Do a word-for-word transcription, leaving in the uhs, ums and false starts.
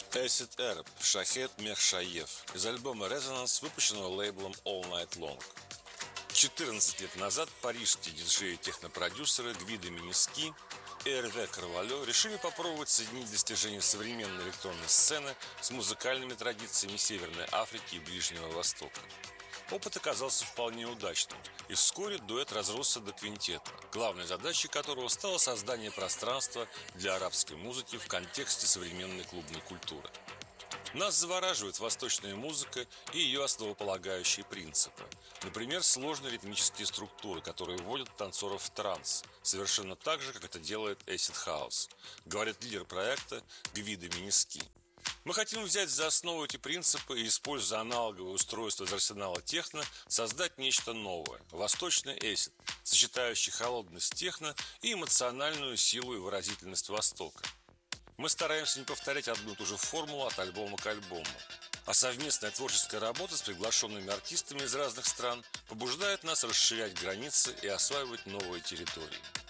Acid Arab Шахед Мехшаев из альбома Resonance, выпущенного лейблом All Night Long. четырнадцать лет назад парижские диджеи и технопродюсеры Гвидо Миниски и Эрве Карвалё решили попробовать соединить достижения современной электронной сцены с музыкальными традициями Северной Африки и Ближнего Востока. Опыт оказался вполне удачным, и вскоре дуэт разросся до квинтета, главной задачей которого стало создание пространства для арабской музыки в контексте современной клубной культуры. Нас завораживает восточная музыка и ее основополагающие принципы. Например, сложные ритмические структуры, которые вводят танцоров в транс, совершенно так же, как это делает Acid House, говорит лидер проекта Гвидо Миниски. Мы хотим взять за основу эти принципы и, используя аналоговое устройство из арсенала техно, создать нечто новое – восточный эсид, сочетающий холодность техно и эмоциональную силу и выразительность Востока. Мы стараемся не повторять одну и ту же формулу от альбома к альбому, а совместная творческая работа с приглашенными артистами из разных стран побуждает нас расширять границы и осваивать новые территории.